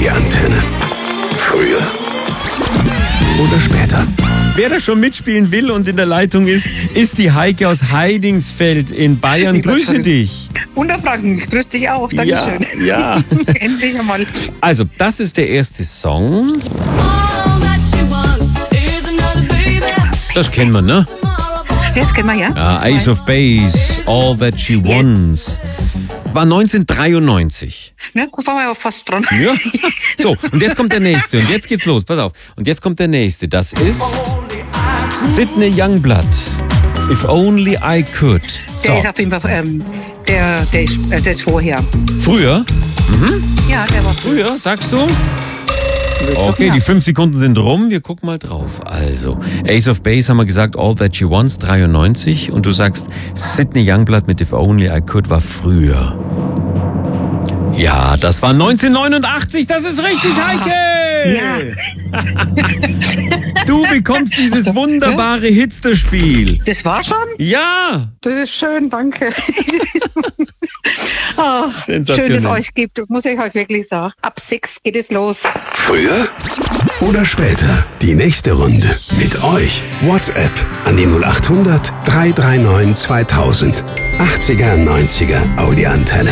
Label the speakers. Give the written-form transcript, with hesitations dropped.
Speaker 1: Audi Antenne. Früher oder später?
Speaker 2: Wer da schon mitspielen will und in der Leitung ist die Heike aus Heidingsfeld in Bayern. Grüße dich.
Speaker 3: Unterfranken, grüß dich auch. Dankeschön.
Speaker 2: Ja.
Speaker 3: Endlich einmal.
Speaker 2: Also, das ist der erste Song. Das kennen wir, ne?
Speaker 3: Das kennen wir, ja.
Speaker 2: Ja, Ace of Base, All That She Wants. War 1993.
Speaker 3: Ne, guck mal, auch fast dran.
Speaker 2: Ja. So, und jetzt kommt der nächste. Und jetzt geht's los. Pass auf. Und jetzt kommt der nächste. Das ist Sidney Youngblood. If Only I Could. So.
Speaker 3: Der ist auf jeden Fall, der ist vorher.
Speaker 2: Früher?
Speaker 3: Ja, der war früher.
Speaker 2: Früher, sagst du? Okay, die 5 Sekunden sind rum. Wir gucken mal drauf. Also, Ace of Base haben wir gesagt, All That She Wants, 93. Und du sagst, Sidney Youngblood mit If Only I Could war früher. Ja, das war 1989. Das ist richtig, Heike!
Speaker 3: Ja.
Speaker 2: Du bekommst dieses wunderbare Hitsterspiel.
Speaker 3: Das war schon?
Speaker 2: Ja!
Speaker 3: Das ist schön, danke. Schön, dass es euch gibt, muss ich euch wirklich sagen. Ab 6 geht es los.
Speaker 1: Früher oder später? Die nächste Runde mit euch. WhatsApp an die 0800 339 2000. 80er, 90er Audi Antenne.